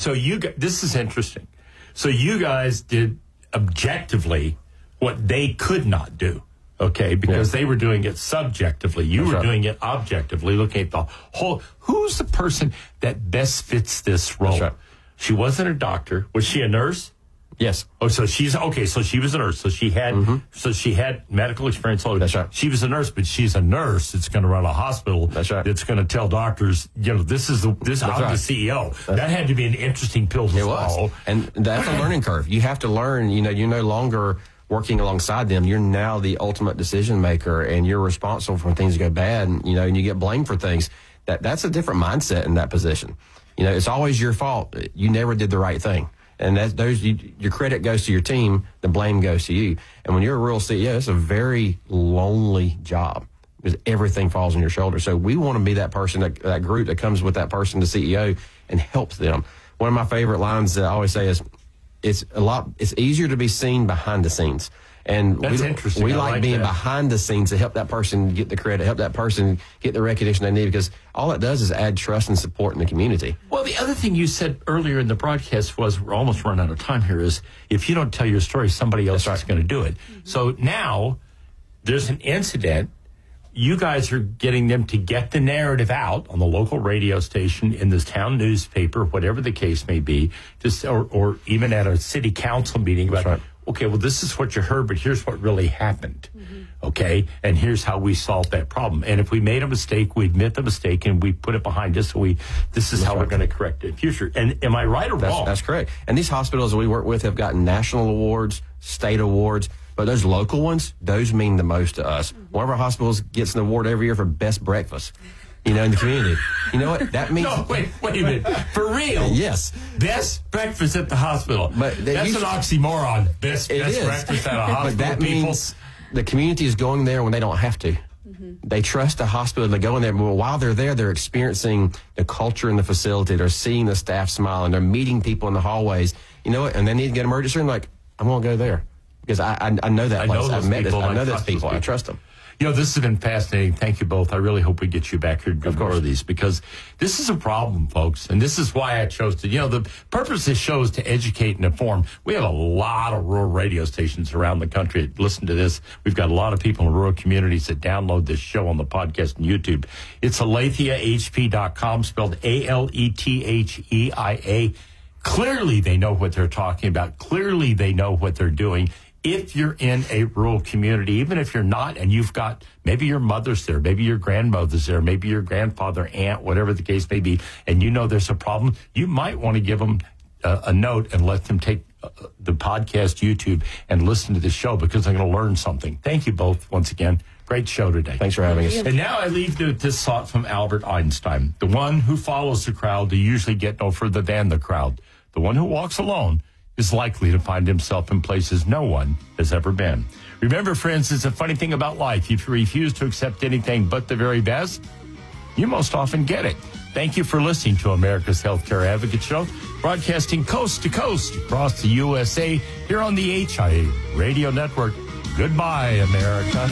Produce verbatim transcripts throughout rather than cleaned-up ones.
so you got, this is interesting. So you guys did objectively what they could not do. Okay, because yeah. they were doing it subjectively. You That's were right. doing it objectively, looking at the whole. Who's the person that best fits this role? Right. She wasn't a doctor. Was she a nurse? Yes. Oh, so she's okay. So she was a nurse. So she had. Mm-hmm. So she had medical experience. That's right. She was a nurse, but she's a nurse that's going to run a hospital. That's right. That's going to tell doctors, you know, this is the this. That's I'm right. the C E O. That's that had to be an interesting pill to it swallow. Was. And that's a learning curve. You have to learn. You know, you're no longer working alongside them. You're now the ultimate decision maker, and you're responsible for when things go bad, and, you know, and you get blamed for things. That That's a different mindset in that position. You know, it's always your fault. You never did the right thing. And that, those, you, your credit goes to your team, the blame goes to you. And when you're a real C E O, it's a very lonely job because everything falls on your shoulders. So we want to be that person, that, that group that comes with that person, the C E O, and helps them. One of my favorite lines that I always say is, It's a lot. It's easier to be seen behind the scenes, and That's we, interesting. we I like, like being that. behind the scenes to help that person get the credit, help that person get the recognition they need, because all it does is add trust and support in the community. Well, the other thing you said earlier in the broadcast was, we're almost running out of time here, is if you don't tell your story, somebody else That's is right. going to do it. Mm-hmm. So now there's an incident. You guys are getting them to get the narrative out on the local radio station, in this town newspaper, whatever the case may be, just or, or even at a city council meeting about, right. okay, well, this is what you heard, but here's what really happened. Mm-hmm. Okay, and here's how we solved that problem. And if we made a mistake, we admit the mistake and we put it behind us. So we, this is That's how right. we're going to correct it in the future. And am I right or That's, wrong? that's correct. And these hospitals that we work with have gotten national awards, state awards. But those local ones, those mean the most to us. One of our hospitals gets an award every year for best breakfast, you know, in the community. You know what? That means... No, wait, wait a minute. For real? Yes. Best breakfast at the hospital. But they That's used- an oxymoron. Best, It best is. breakfast at a hospital. But that people. means the community is going there when they don't have to. Mm-hmm. They trust the hospital. They go in there. Well, while they're there, they're experiencing the culture in the facility. They're seeing the staff smile, and they're meeting people in the hallways. You know what? And they need to get an emergency room. Like, I'm going to go there. Because I, I I know that I place. know those I've met people, this, I and know I those trust people. those I people. trust them. You know, this has been fascinating. Thank you both. I really hope we get you back here to do more of these, because this is a problem, folks. And this is why I chose to, you know, the purpose of this show is to educate and inform. We have a lot of rural radio stations around the country that listen to this. We've got a lot of people in rural communities that download this show on the podcast and YouTube. It's aletheia h p dot com, spelled A L E T H E I A. Clearly, they know what they're talking about. Clearly, they know what they're doing. If you're in a rural community, even if you're not, and you've got, maybe your mother's there, maybe your grandmother's there, maybe your grandfather, aunt, whatever the case may be, and you know there's a problem, you might want to give them a, a note and let them take uh, the podcast, YouTube, and listen to the show, because they're going to learn something. Thank you both once again. Great show today. Thanks for having us. And now I leave you with this thought from Albert Einstein. The one who follows the crowd, they usually get no further than the crowd. The one who walks alone is likely to find himself in places no one has ever been. Remember, friends, it's a funny thing about life. If you refuse to accept anything but the very best, you most often get it. Thank you for listening to America's Healthcare Advocate Show, broadcasting coast to coast across the U S A here on the H I A Radio Network. Goodbye, America.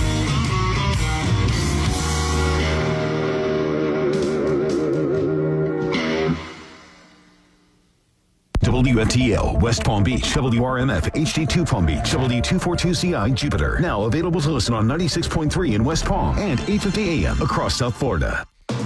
W F T L, West Palm Beach, W R M F, H D two Palm Beach, W two forty-two C I, Jupiter. Now available to listen on ninety-six point three in West Palm and eight fifty A M across South Florida.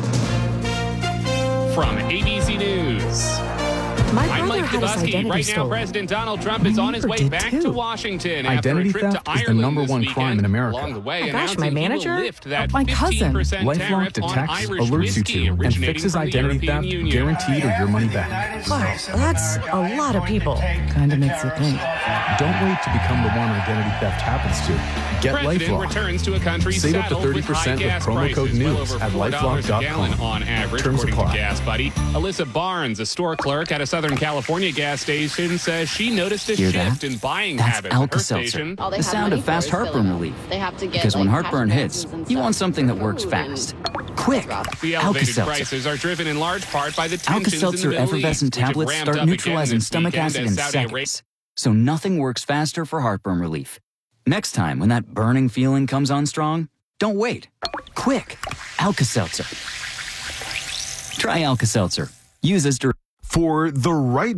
From A B C News. My I'm Mike brother had his Dubusky. identity Right now, stolen. President Donald Trump is on his Neighbor way did back too. to Washington Identity after a trip theft to is the Ireland number this one weekend. crime in America. Along the way, Oh gosh, my announcing he will manager? lift that My cousin. fifteen percent LifeLock tariff on detects, Irish alerts you whiskey to, and originating fixes from the identity European theft, Union. guaranteed or your money back. Wow, that's a lot of people. Kind of makes you think. Don't wait to become the one identity theft happens to. Get President LifeLock. returns to a country Save up to saddled with high thirty percent with gas promo code prices, well NEWS over at four dollars lifelock a gallon dot com. on average, Terms according apply. to Gas Buddy. Alyssa Barnes, a store clerk at a Southern California gas station, says she noticed a Hear shift that? in buying That's habits at her Alka-Seltzer. station. All they The have sound money of fast for is heartburn filling relief. up. They have to get, Because when like, heartburn cash hits, prices and you stuff. want something that works Ooh. fast. Quick. The elevated Alka-Seltzer. prices are driven in large part by the tensions in the Alka-Seltzer Middle effervescent East, which have tablets ramped start up again neutralizing this stomach weekend acid as in Saudi seconds. So nothing works faster for heartburn relief. Next time, when that burning feeling comes on strong, don't wait. Quick. Alka-Seltzer. Try Alka-Seltzer. Use as directed. For the right